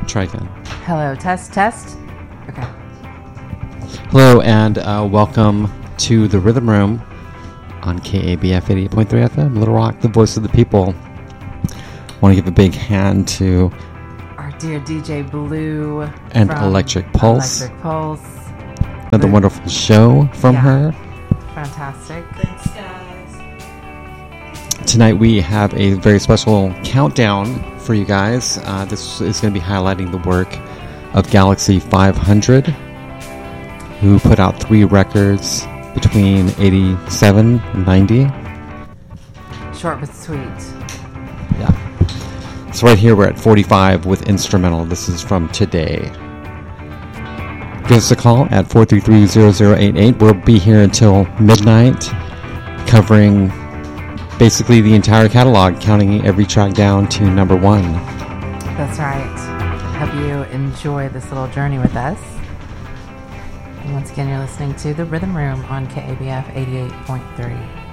Try again. Hello, test. Okay. Hello, and welcome to the Rhythm Room on KABF 88.3 FM, Little Rock, the voice of the people. I want to give a big hand to our dear DJ Blue and Electric Pulse. Another Blue. Wonderful show from her. Fantastic. Thanks, guys. Tonight we have a very special countdown for you guys. This is going to be highlighting the work of Galaxie 500, who put out 3 records between 87 and 90. Short but sweet. Yeah. So right here we're at 45 with instrumental. This is from today. Give us a call at 433-0088. We'll be here until midnight, covering basically the entire catalog, counting every track down to number 1. That's right. Hope you enjoy this little journey with us. And once again, you're listening to The Rhythm Room on KABF 88.3.